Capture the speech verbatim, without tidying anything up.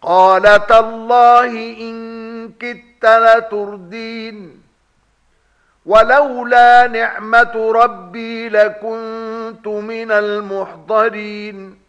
قال تالله إن كدت لتردين ولولا نعمة ربي لكنت من المحضرين